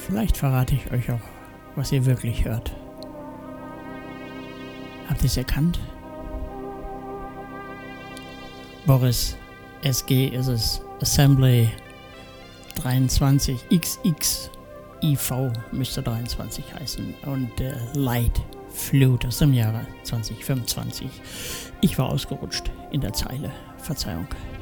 Vielleicht verrate ich euch auch, was ihr wirklich hört. Habt ihr es erkannt? Boris SG ist es. Assembly 23 XX IV müsste 23 heißen. Und Light Flute aus dem Jahre 2025. Ich war ausgerutscht in der Zeile. Verzeihung.